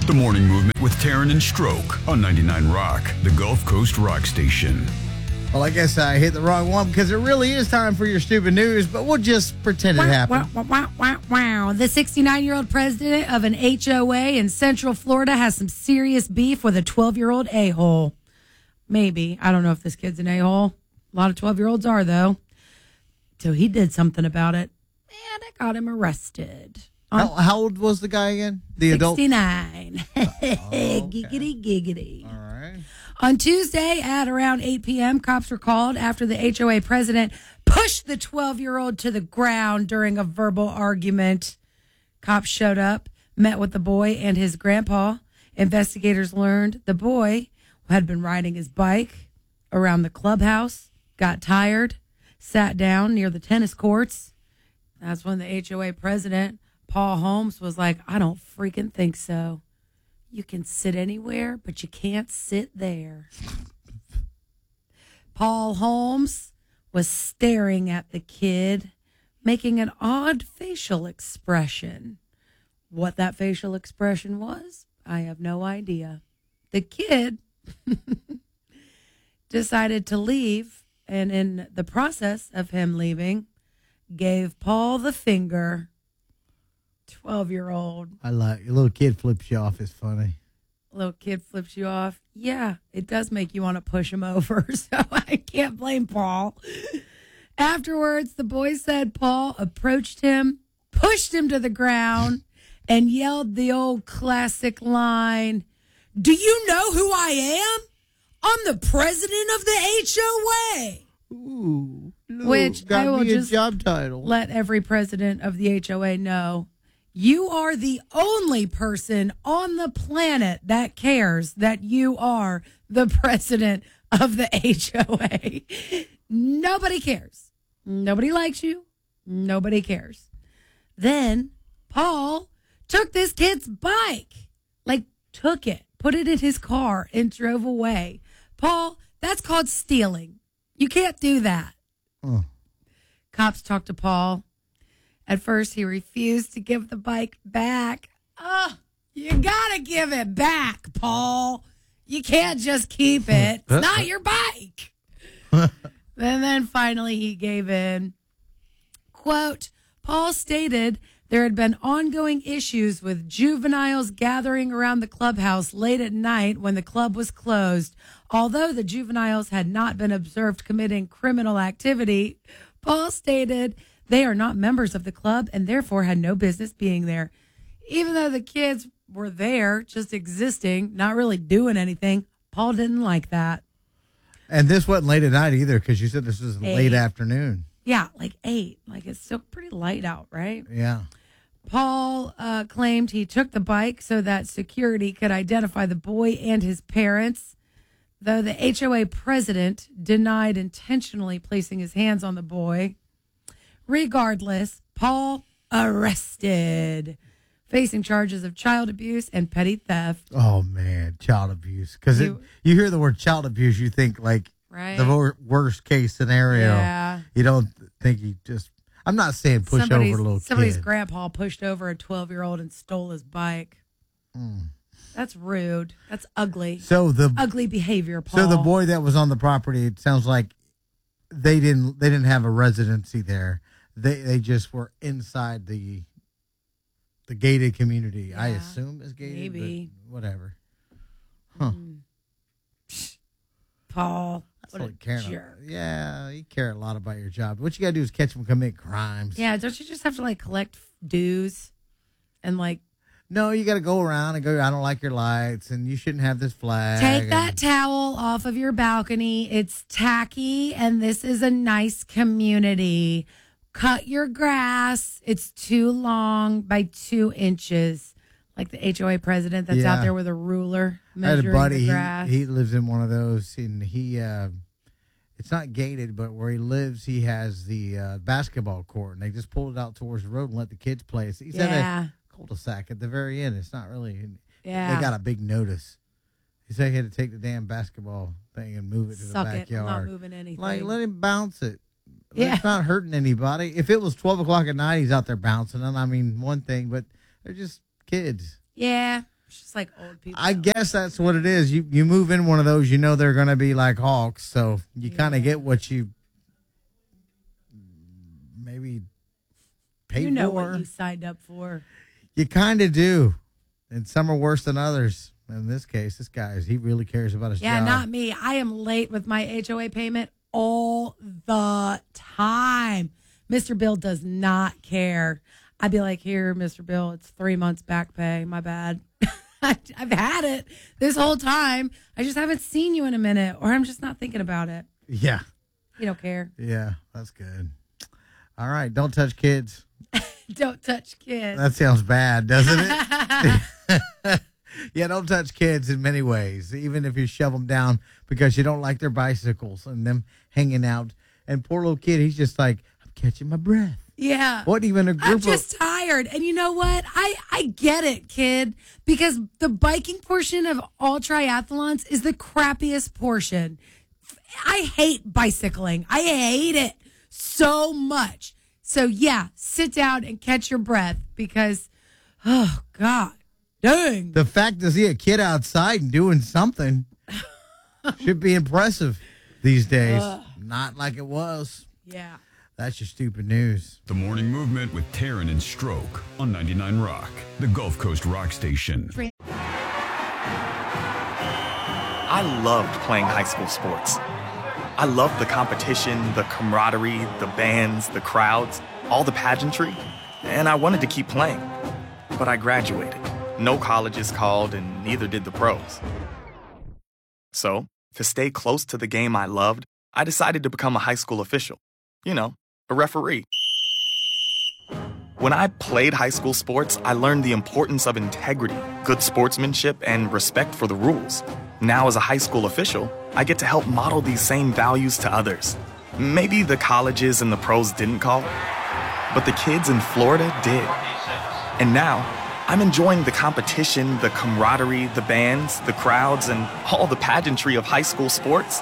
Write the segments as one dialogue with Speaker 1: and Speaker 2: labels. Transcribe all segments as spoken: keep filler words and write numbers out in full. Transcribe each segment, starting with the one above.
Speaker 1: The Morning Movement with Taryn and Stroke on ninety-nine Rock, the Gulf Coast rock station.
Speaker 2: Well, I guess I hit the wrong one because it really is time for your stupid news, but we'll just pretend it happened.
Speaker 3: Wow, wow, wow, wow. The sixty-nine-year-old president of an H O A in Central Florida has some serious beef with a twelve-year-old a-hole. Maybe. I don't know if this kid's an a-hole. A lot of twelve-year-olds are, though. So he did something about it, and it got him arrested.
Speaker 2: How, how old was the guy again? The adult?
Speaker 3: sixty-nine.
Speaker 2: Oh, okay.
Speaker 3: Giggity, giggity.
Speaker 2: All right.
Speaker 3: On Tuesday at around eight p.m., cops were called after the H O A president pushed the twelve-year-old to the ground during a verbal argument. Cops showed up, met with the boy and his grandpa. Investigators learned the boy had been riding his bike around the clubhouse, got tired, sat down near the tennis courts. That's when the H O A president, Paul Holmes, was like, I don't freaking think so. You can sit anywhere, but you can't sit there. Paul Holmes was staring at the kid, making an odd facial expression. What that facial expression was, I have no idea. The kid decided to leave, and in the process of him leaving, gave Paul the finger. twelve-year-old.
Speaker 2: I like a little kid flips you off. It's funny.
Speaker 3: Little kid flips you off. Yeah, it does make you want to push him over, so I can't blame Paul. Afterwards, the boy said Paul approached him, pushed him to the ground, and yelled the old classic line, do you know who I am? I'm the president of the H O A.
Speaker 2: Ooh. Look,
Speaker 3: Which
Speaker 2: got
Speaker 3: I will
Speaker 2: me a
Speaker 3: just
Speaker 2: job title.
Speaker 3: let every president of the H O A know. You are the only person on the planet that cares that you are the president of the H O A. Nobody cares. Nobody likes you. Nobody cares. Then Paul took this kid's bike, like took it, put it in his car and drove away. Paul, that's called stealing. You can't do that.
Speaker 2: Oh.
Speaker 3: Cops talked to Paul. At first, he refused to give the bike back. Oh, you gotta give it back, Paul. You can't just keep it. It's not your bike. And then finally, he gave in. Quote, Paul stated there had been ongoing issues with juveniles gathering around the clubhouse late at night when the club was closed. Although the juveniles had not been observed committing criminal activity, Paul stated they are not members of the club and therefore had no business being there. Even though the kids were there, just existing, not really doing anything, Paul didn't like that.
Speaker 2: And this wasn't late at night either, because you said this was
Speaker 3: Eight.
Speaker 2: late afternoon.
Speaker 3: Yeah, like eight. Like it's still pretty light out, right?
Speaker 2: Yeah.
Speaker 3: Paul uh, claimed he took the bike so that security could identify the boy and his parents, though the H O A president denied intentionally placing his hands on the boy. Regardless, Paul arrested, facing charges of child abuse and petty theft.
Speaker 2: Oh, man, child abuse. Because
Speaker 3: You-
Speaker 2: you hear the word child abuse, you think like
Speaker 3: Right.
Speaker 2: the wor- worst case scenario.
Speaker 3: Yeah.
Speaker 2: You don't think he just, I'm not saying push over a
Speaker 3: Somebody's,
Speaker 2: little
Speaker 3: somebody's
Speaker 2: kid.
Speaker 3: grandpa pushed over a twelve-year-old and stole his bike.
Speaker 2: Mm.
Speaker 3: That's rude. That's ugly.
Speaker 2: So the
Speaker 3: Ugly behavior, Paul.
Speaker 2: so the boy that was on the property, it sounds like they didn't they didn't have a residency there. They they just were inside the the gated community. I
Speaker 3: Yeah,
Speaker 2: assume it's gated,
Speaker 3: maybe.
Speaker 2: but whatever. Huh.
Speaker 3: Mm. Paul,
Speaker 2: That's
Speaker 3: what a
Speaker 2: like caring.
Speaker 3: jerk.
Speaker 2: Yeah, you care a lot about your job. What you got to do is catch them commit crimes.
Speaker 3: Yeah, don't you just have to like collect dues and like
Speaker 2: No, you got to go around and go, I don't like your lights, and you shouldn't have this flag.
Speaker 3: take that
Speaker 2: and-
Speaker 3: towel off of your balcony? It's tacky and this is a nice community. Cut your grass. It's too long by two inches. Like the H O A president that's
Speaker 2: Yeah.
Speaker 3: out there with a ruler
Speaker 2: I had a
Speaker 3: measuring
Speaker 2: buddy,
Speaker 3: the
Speaker 2: he,
Speaker 3: grass.
Speaker 2: he lives in one of those, and he, uh, it's not gated, but where he lives, he has the uh, basketball court, and they just pulled it out towards the road and let the kids play. He's at
Speaker 3: yeah.
Speaker 2: a cul-de-sac at the very end. It's not really,
Speaker 3: Yeah.
Speaker 2: they got a big notice. He said he had to take the damn basketball thing and move it to
Speaker 3: Suck
Speaker 2: the
Speaker 3: it. I'm
Speaker 2: backyard.
Speaker 3: not moving anything.
Speaker 2: Like, let him bounce it.
Speaker 3: Yeah.
Speaker 2: It's not hurting anybody. If it was twelve o'clock at night, he's out there bouncing them. I mean, one thing, but they're just kids.
Speaker 3: Yeah. It's just like old people.
Speaker 2: I guess that's what it is. You you move in one of those, you know they're going to be like hawks, so you kind of get what you maybe paid
Speaker 3: You know
Speaker 2: for.
Speaker 3: what you signed up for.
Speaker 2: You kind of do, and some are worse than others. In this case, this guy, he really cares about his
Speaker 3: Yeah,
Speaker 2: job.
Speaker 3: not me. I am late with my H O A payment all the time. Mister Bill does not care. I'd be like, here, Mister Bill, it's three months back pay. My bad. I've had it this whole time. I just haven't seen you in a minute, or I'm just not thinking about it.
Speaker 2: Yeah.
Speaker 3: You don't care.
Speaker 2: Yeah, that's good. All right, don't touch kids.
Speaker 3: Don't touch kids.
Speaker 2: That sounds bad, doesn't it? Yeah, don't touch kids in many ways, even if you shove them down because you don't like their bicycles and them hanging out. And poor little kid, he's just like, I'm catching my breath.
Speaker 3: Yeah.
Speaker 2: What even a group
Speaker 3: I'm
Speaker 2: of...
Speaker 3: just tired. And you know what? I, I get it, kid, because the biking portion of all triathlons is the crappiest portion. I hate bicycling. I hate it so much. So, yeah, sit down and catch your breath because, oh, God, dang.
Speaker 2: The fact to see a kid outside and doing something should be impressive these days.
Speaker 3: Ugh.
Speaker 2: Not like it was.
Speaker 3: Yeah.
Speaker 2: That's your stupid news.
Speaker 1: The Morning Movement with Taryn and Stroke on ninety-nine Rock, the Gulf Coast rock station.
Speaker 4: I loved playing high school sports. I loved the competition, the camaraderie, the bands, the crowds, all the pageantry, and I wanted to keep playing. But I graduated. No colleges called, and neither did the pros. So, to stay close to the game I loved, I decided to become a high school official. You know, a referee. When I played high school sports, I learned the importance of integrity, good sportsmanship, and respect for the rules. Now, as a high school official, I get to help model these same values to others. Maybe the colleges and the pros didn't call, but the kids in Florida did. And now, I'm enjoying the competition, the camaraderie, the bands, the crowds, and all the pageantry of high school sports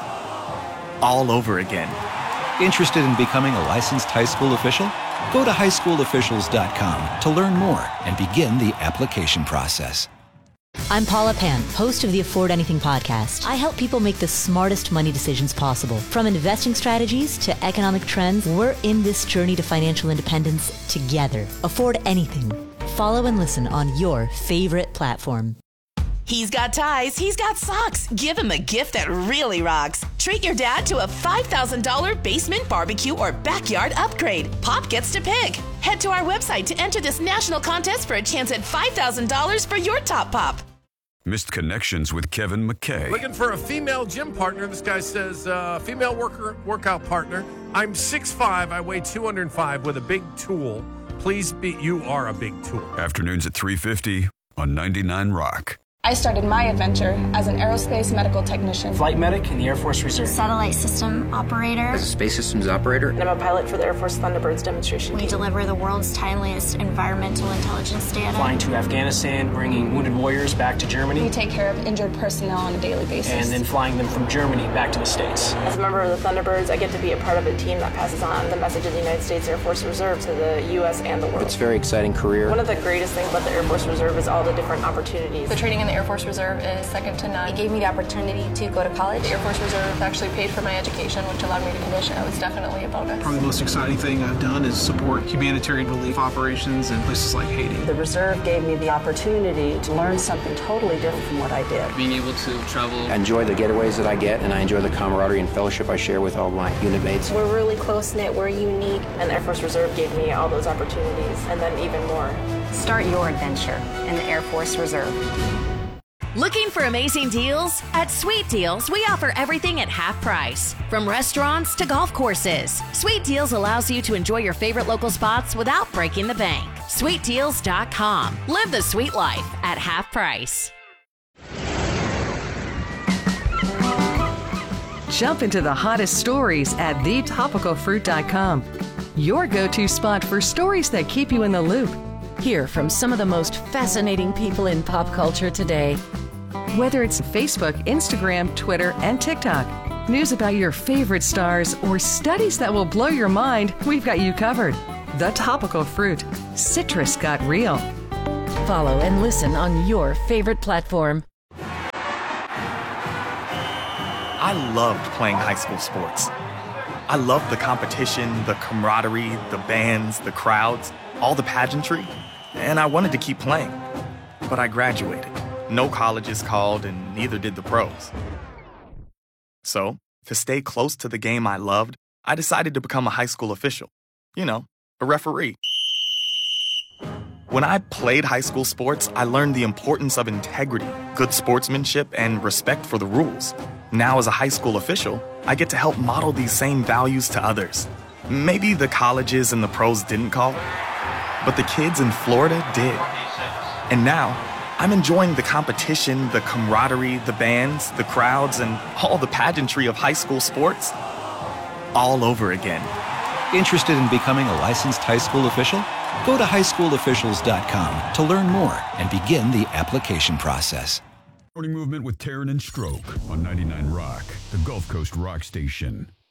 Speaker 4: all over again.
Speaker 5: Interested in becoming a licensed high school official? Go to high school officials dot com to learn more and begin the application process.
Speaker 6: I'm Paula Pan, host of the Afford Anything podcast. I help people make the smartest money decisions possible. From investing strategies to economic trends, we're in this journey to financial independence together. Afford Anything. Follow and listen on your favorite platform.
Speaker 7: He's got ties, he's got socks. Give him a gift that really rocks. Treat your dad to a five thousand dollars basement barbecue or backyard upgrade. Pop gets to pick. Head to our website to enter this national contest for a chance at five thousand dollars for your top pop.
Speaker 1: Missed Connections with Kevin McKay.
Speaker 8: Looking for a female gym partner. This guy says, uh, female worker workout partner. I'm six five. I weigh two hundred five with a big tool. Please be, you are a big tool.
Speaker 1: Afternoons at three fifty on ninety-nine Rock.
Speaker 9: I started my adventure as an aerospace medical technician.
Speaker 10: Flight medic in the Air Force Reserve.
Speaker 11: Satellite system operator.
Speaker 12: As a space systems operator.
Speaker 13: And I'm a pilot for the Air Force Thunderbirds demonstration
Speaker 11: We
Speaker 13: team.
Speaker 11: deliver the world's timeliest environmental intelligence data.
Speaker 10: Flying to Afghanistan, bringing wounded warriors back to Germany.
Speaker 9: We take care of injured personnel on a daily basis.
Speaker 10: And then flying them from Germany back to the States.
Speaker 13: As a member of the Thunderbirds, I get to be a part of a team that passes on the message of the United States Air Force Reserve to the U S and the world.
Speaker 12: It's a very exciting career.
Speaker 13: One of the greatest things about the Air Force Reserve is all the different opportunities.
Speaker 9: The training in the Air Force Reserve is second to none.
Speaker 11: It gave me the opportunity to go to college.
Speaker 9: The Air Force Reserve actually paid for my education, which allowed me to commission. It was definitely a bonus.
Speaker 14: Probably the most exciting thing I've done is support humanitarian relief operations in places like Haiti.
Speaker 15: The Reserve gave me the opportunity to learn something totally different from what I did.
Speaker 14: Being able to travel.
Speaker 12: I enjoy the getaways that I get, and I enjoy the camaraderie and fellowship I share with all my unit mates.
Speaker 13: We're really close-knit, we're unique, and the Air Force Reserve gave me all those opportunities, and then even more.
Speaker 11: Start your adventure in the Air Force Reserve.
Speaker 7: Looking for amazing deals? At Sweet Deals, we offer everything at half price. From restaurants to golf courses, Sweet Deals allows you to enjoy your favorite local spots without breaking the bank. sweet deals dot com. Live the sweet life at half price.
Speaker 16: Jump into the hottest stories at the topical fruit dot com. Your go-to spot for stories that keep you in the loop. Hear from some of the most fascinating people in pop culture today. Whether it's Facebook, Instagram, Twitter, and TikTok, news about your favorite stars, or studies that will blow your mind, we've got you covered. The Topical Fruit. Citrus got real. Follow and listen on your favorite platform.
Speaker 4: I loved playing high school sports. I loved the competition, the camaraderie, the bands, the crowds, all the pageantry, and I wanted to keep playing. But I graduated. No colleges called, and neither did the pros. So, to stay close to the game I loved, I decided to become a high school official. You know, a referee. When I played high school sports, I learned the importance of integrity, good sportsmanship, and respect for the rules. Now, as a high school official, I get to help model these same values to others. Maybe the colleges and the pros didn't call, but the kids in Florida did. And now, I'm enjoying the competition, the camaraderie, the bands, the crowds, and all the pageantry of high school sports all over again.
Speaker 5: Interested in becoming a licensed high school official? Go to high school officials dot com to learn more and begin the application process.
Speaker 1: Morning Movement with Taryn and Stroke on ninety-nine Rock, the Gulf Coast Rock Station.